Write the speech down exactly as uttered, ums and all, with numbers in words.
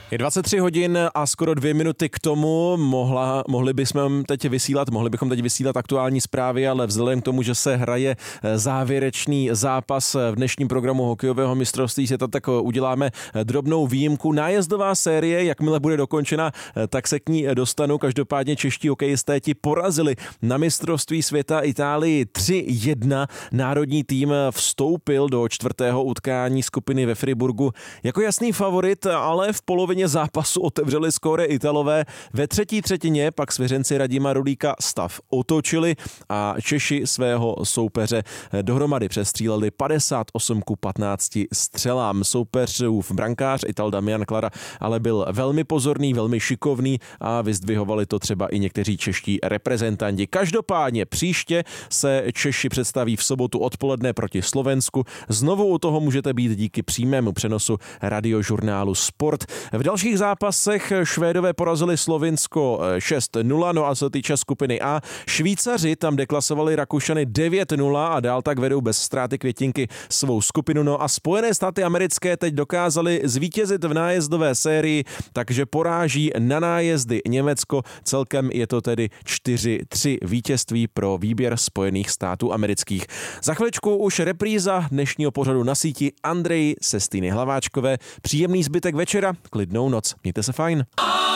Je dvacet tři hodin a skoro dvě minuty k tomu. Mohla, mohli bychom teď vysílat, mohli bychom teď vysílat aktuální zprávy, ale vzhledem k tomu, že se hraje závěrečný zápas v dnešním programu hokejového mistrovství světa, tak uděláme drobnou výjimku. Nájezdová série, jakmile bude dokončena, tak se k ní dostanu. Každopádně čeští hokejisté ti porazili na mistrovství světa Itálii tři jedna. Národní tým vstoupil do čtvrtého utkání skupiny ve Friburgu jako jasný favorit, ale v polovině zápasu otevřeli skóre Italové. Ve třetí třetině pak svěřenci Radima Rulíka stav otočili a Češi svého soupeře dohromady přestříleli padesát osm ku patnácti střelám. Soupeřův brankář Ital Damian Klara ale byl velmi pozorný, velmi šikovný a vyzdvihovali to třeba i někteří čeští reprezentanti. Každopádně příště se Češi představí v sobotu odpoledne proti Slovensku. Znovu u toho můžete být díky přímému přenosu radiožurnálu Sport. V dalších zápasech Švédové porazili Slovinsko šest nula, no a co se týče skupiny A, Švýcaři tam deklasovali Rakušany devět nula a dál tak vedou bez ztráty květinky svou skupinu. No a Spojené státy americké teď dokázali zvítězit v nájezdové sérii, takže poráží na nájezdy Německo. Celkem je to tedy čtyři tři vítězství pro výběr Spojených států amerických. Za chviličku už repríza dnešního pořadu na síti Andrej Sestýny Hlaváčkové. Příjemný zbytek večera, klidnou noc. Mějte se fajn.